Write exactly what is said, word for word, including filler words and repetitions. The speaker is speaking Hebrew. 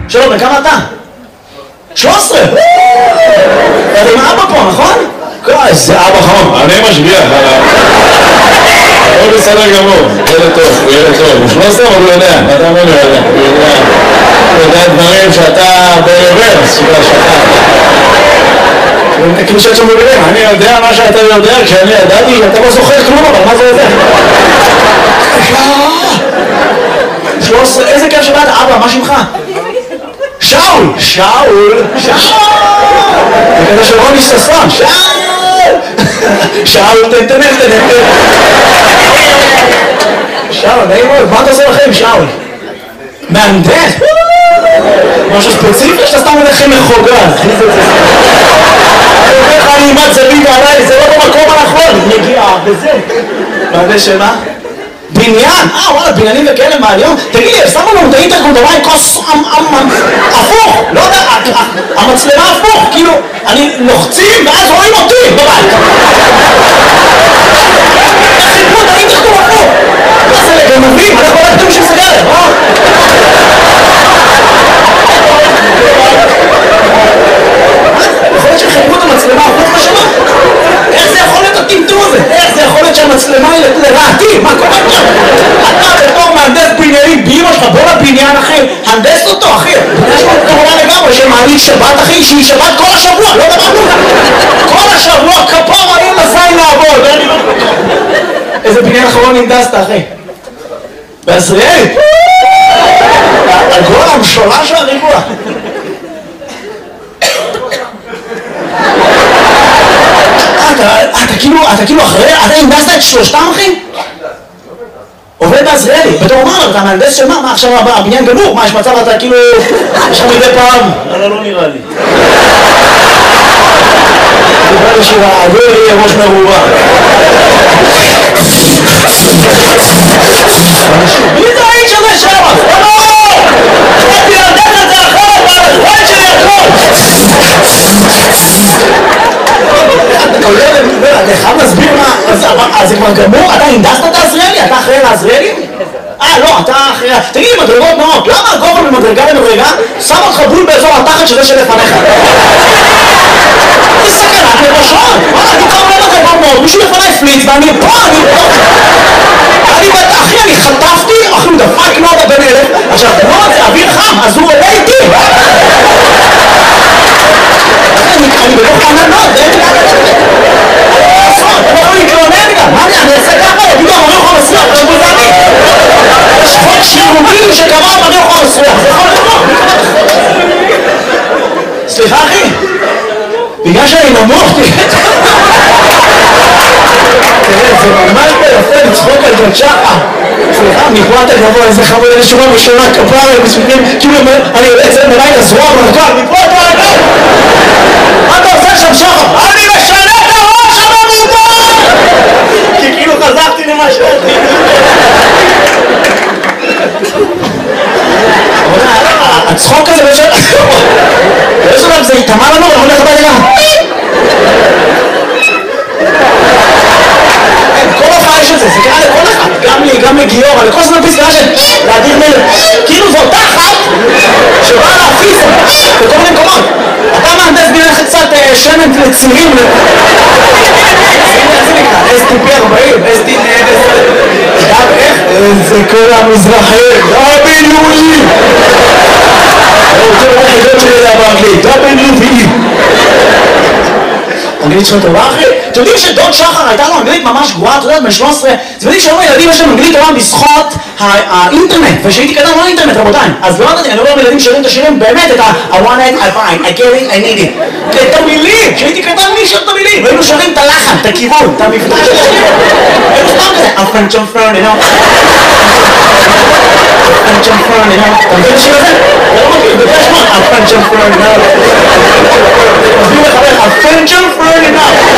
שלום, בכמה אתה? שלוש עשרה! אתה עם אבא פה, נכון? איזה אבא חום. אני משגיח עליו. הוא בסדר גמור, ילד טוב, הוא ילד טוב. הוא שלוש עשרה, אבל הוא יודע. אתה אומר לי, הוא יודע. הוא יודע דברים שאתה ברוורס, שאתה... כאילו שאת שם בגלל, אני יודע מה שאתה יודע, כשאני ידעתי, אתה לא זוכר כלום, אבל מה זה יודע? שלוש עשרה, איזה כיף שבאת, אבא, מה שמך? שאול! שאול! שאול! זה כזה של רוני ששון, שאול! שאול, תן, תן, תן, תן. שאול, נעים מאוד, מה אתה עושה לכם, שאול? מהנדס? משהו ספציפי שאתה סתם הולך עם מחוגז. אני אומר לך, אני אימת זווית עליי, זה לא במקום הנכון. נגיעה, וזה. מהנדס של מה? בניין, אה וואלה, בניינים וכאלה מהיום. תגיד לי, שמו לנו את האינטרקום דווי כוס הפוך, לא יודע, המצלמה הפוך, כאילו, אני לוחצים ואז רואים אותי בבית. איך חיפו את האינטרקום הפוך? מה זה לגנבים? אנחנו הולכים בשביל סגרת, אה? יכול להיות שחיפו את המצלמה הפוך בשנה? איך זה יכול להיות הטמטום הזה? איך זה יכול להיות שהמצלמה היא לרעתי? מה קורה פה? אתה בתור מהנדס בניינים באמא שלך, בוא לבניין אחי, הנדס אותו אחי. יש לו כמובן לגמרי שמעניק שבת אחי, שהיא שבת כל השבוע, לא דברנו. כל השבוע כפור האם לזין לעבוד. איזה בניין אחרון הנדסת אחי? בעזריאלי? הגול המשולה של הריבוע. אתה כאילו, אתה כאילו אחרי, אתה הנדסת את שלושתם אחי? עובד בעזריאלי, בתור מה, אתה מהנדס של מה? מה עכשיו הבניין גמור? מה יש מצב אתה כאילו, יש לך מדי פעם? אבל לא נראה לי. דיבר לי שהגוי יהיה ראש מרובה. מי זה האיש הזה שם? לא! חייתי להנדס את זה אחרת, והחיים שלי הכל! אתה חייב להסביר מה, אז זה כבר גמור? אתה הנדסת את העזריאלי? אתה אחראי לעזריאלי? אה לא, אתה אחראי... תגיד לי, מדרגות נאות, למה הגובה ממדרגה למדרגה שם אותך בול באזור התחת שזה שלפניך? זה סכנת לראשון! וואלה, אני כבר עולה מדרגות נאות, מישהו לפניי פליץ ואני פה, אני פה! אני בטח, אחי, אני חטפתי, אחי, הוא דפק נודה בן אלף, עכשיו, נוד זה אוויר חם, אז הוא עולה איתי! אני בטח כאן נוד, זה אין לי... אתה לא להתלונן גם, מה אני אעשה ככה? יגידו, אני יכול לסלוח, זה בוזני. יש חוק שירותי שקבע אני יכול לסלוח, זה יכול לסלוח. סליחה אחי, בגלל שאני נמוך, תראה, זה ממש ביפה לצחוק על זאת שחה. סליחה, מפרט הגבוה, איזה חמוד, איזה שורה ושורה כפרה, כאילו אני יוצא מלאי לזרוע ברכב, מפרט הגבוה. מה אתה עושה שם שחה? אני משנה את הראש הממומן! כי כאילו חזרתי למה שאתי. הצחוק הזה בשביל... באיזו דבר זה יתאמה לנו, אנחנו נלך הביתה גם. כל הופעה יש את זה, זה קרה לכל אחד. גם לי, גם לגיורא, לכל זמן פסקה של להדיר מלך. כאילו זאת תחת שבאה להפיס בכל מיני מקומות. אתה מהנדס בניין קצת שמן לצירים. אס טי פי ארבעים, אס טי פי גם איך? זה כל המזרחים, דאבליו-אי! הוא רוצה לחידות שלי לדבר באנגלית, דאבליו-אי! אנגלית שלו טובה אחי? אתם יודעים שדוד שחר הייתה לו אנגלית ממש גרועה, אתה יודעת, בן שלוש עשרה, אתם יודעים שהיום הילדים יש להם אנגלית טובה בזכות האינטרנט, ושהייתי קדם לא אינטרנט רבותיי, אז לא יודעת, אני אומר לילדים שרים את השירים באמת את ה- I want it, I find, I get it, I need it, את המילים, שהייתי קדם מי שר את המילים, והיינו שרים את הלחן, את הכיוון, את המבטא של השיר, היינו סתם כזה, I'm French, I'm French, you know, I'm French, I'm French, you know, אתה מבין את השיר הזה? אתה לא מכיר, בגלל שמות, I'm French, I'm French, you know, תסביר לך, I'm French, I'm French, you know,